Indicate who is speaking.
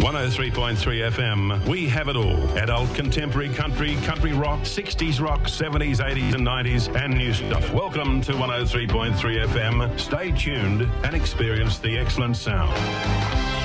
Speaker 1: 103.3 FM. We have it all. Adult, contemporary, country, country rock, 60s rock, 70s, 80s and 90s, and new stuff. Welcome to 103.3 FM. Stay tuned and experience the excellent sound.